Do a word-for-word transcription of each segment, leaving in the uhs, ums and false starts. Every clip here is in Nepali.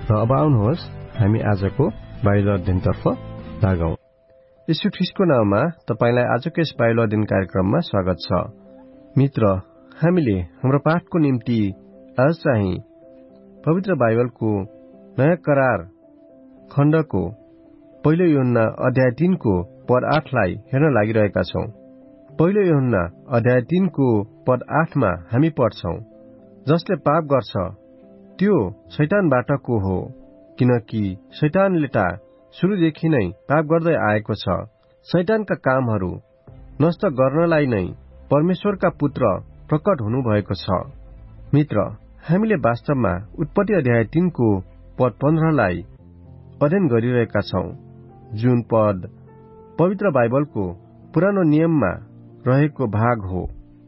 र अब आउनुहोस् हामी आजको बाइबल अध्ययनतर्फ लागौं। यीशु ख्रीष्टको नाममा तपाईलाई आजको यस बाइबल अध्ययन कार्यक्रममा स्वागत छ। मित्र, हामीले हाम्रो पाठको निम्ति आज चाहिँ पवित्र बाइबलको नयाँ करार खण्डको पहिलो यूहन्ना अध्याय तीन को पद आठलाई हेर्न लागिरहेका छौं। पहिलो यूहन्ना अध्याय तीन को पद आठमा हामी पढ्छौं, जसले पाप गर्छ त्यो शैतानबाटको हो, किनकि शैतानले त सुरुदेखि नै पाप गर्दै आएको छ। शैतानका कामहरू नष्ट गर्नलाई नै परमेश्वरका पुत्र प्रकट हुनुभएको छ। मित्र, हामीले वास्तवमा उत्पत्ति अध्याय तीन को पद पन्ध्रलाई अध्ययन गरिरहेका छौं, जुन पद पवित्र बाइबलको पुरानो नियममा रहेको भाग हो,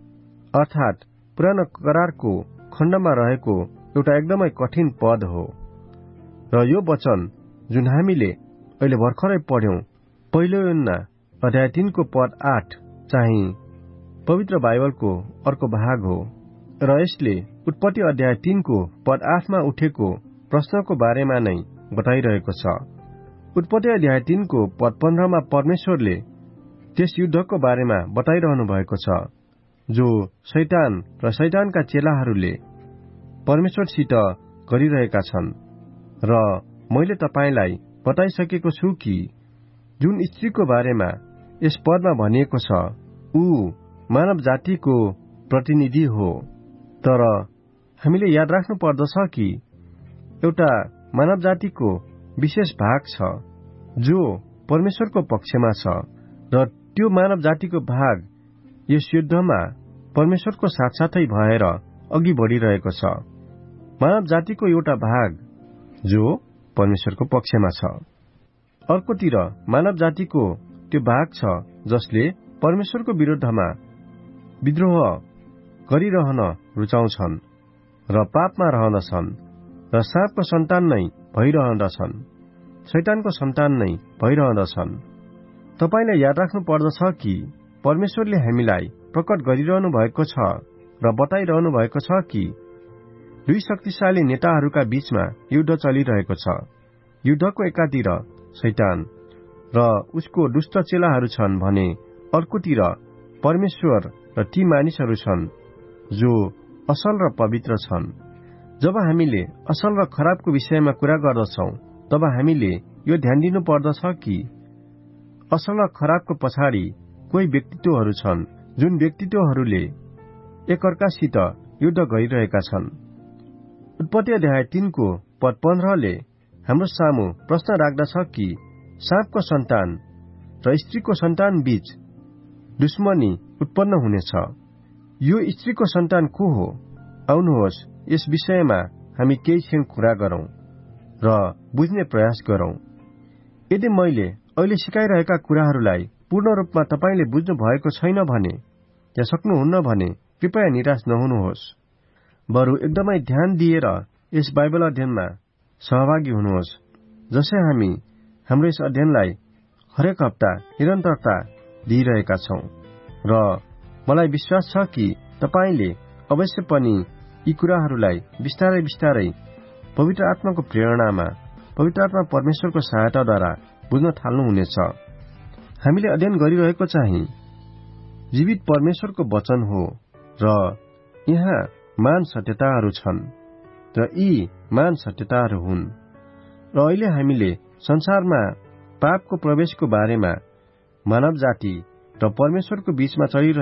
अर्थात पुरानो करारको खण्डमा रहेको एउटा एकदमै कठिन पद हो। र यो वचन जुन हामीले अहिले भर्खरै पढ्यौं, पहिलो यूहन्ना अध्याय तीन को पद आठ चाहिँ पवित्र बाइबलको अर्को भाग हो र यसले उत्पत्ति अध्याय तीन को पद आठमा उठेको प्रश्नको बारेमा नै बताइरहेको छ। उत्पत्ति अध्याय तीन को पद पन्ध्रमा परमेश्वरले त्यस युद्धको बारेमा बताइरहनु भएको छ जो शैतान र शैतानका चेलाहरूले परमेश्वरसित गरिरहेका छन्। र मैले तपाईलाई बताइसकेको छु कि जुन स्त्रीको बारेमा यस पदमा भनिएको छ ऊ मानव जातिको प्रतिनिधि हो। तर हामीले याद राख्नु पर्दछ कि एउटा मानव जातिको विशेष भाग छ जो परमेश्वरको पक्षमा छ र त्यो मानव जातिको भाग यस युद्धमा परमेश्वरको साथसाथै भएर अघि बढ़िरहेको छ। मानव जातिको एउटा भाग जो परमेश्वरको पक्षमा छ, अर्कोतिर मानव जातिको त्यो भाग छ जसले परमेश्वरको विरुद्धमा विद्रोह गरिरहन रुचाउँछन् र पापमा रहँदछन् र साँपको सन्तान नै भइरहँदछन्, शैतानको सन्तान नै भइरहँदछन्। तपाईले याद राख्नु पर्दछ कि परमेश्वरले हामीलाई प्रकट गरिरहनु भएको छ र बताइरहनु भएको छ कि दुई शक्तिशाली नेताहरूका बीचमा युद्ध चलिरहेको छ। युद्धको एकातिर शैतान र उसको दुष्ट चेलाहरू छन् भने अर्कोतिर परमेश्वर र ती मानिसहरू छन् जो असल र पवित्र छन्। जब हामीले असल र खराबको विषयमा कुरा गर्दछौं तब हामीले यो ध्यान दिनु पर्दछ कि असल र खराबको पछाडि कोही व्यक्तित्वहरू छन् जुन व्यक्तित्वहरूले एकअर्कासित युद्ध गरिरहेका छन्। उत्पत्ति अध्याय तीन को पद पन्ध्रले हाम्रो सामु प्रश्न राख्दछ कि साँपको सन्तान र स्त्रीको सन्तान बीच दुश्मनी उत्पन्न हुनेछ। यो स्त्रीको सन्तान को हो? आउनुहोस् यस विषयमा हामी केही क्षण कुरा गरौं र बुझ्ने प्रयास गरौं। यदि मैले अहिले सिकाइरहेका कुराहरूलाई पूर्ण रूपमा तपाईले बुझ्नु भएको छैन भने या सक्नुहुन्न भने कृपया निराश नहुनुहोस्, बरु एकदमै ध्यान दिएर यस बाइबल अध्ययनमा सहभागी हुनुहोस्, जसै हामी हाम्रो यस अध्ययनलाई हरेक हप्ता निरन्तरता दिइरहेका छौं। र मलाई विश्वास छ कि तपाईले अवश्य पनि यी कुराहरूलाई बिस्तारै बिस्तारै पवित्र आत्माको प्रेरणामा, पवित्र आत्मा परमेश्वरको सहायताद्वारा बुझ्न थाल्नुहुनेछ। हामीले अध्ययन गरिरहेको चाहिँ जीवित परमेश्वरको वचन हो र यहाँ मान सत्यताहरू छन् र यी मान सत्यताहरू हुन्। र अहिले हामीले संसारमा पापको प्रवेशको बारेमा, मानव जाति र परमेश्वरको बीचमा चलिरहेको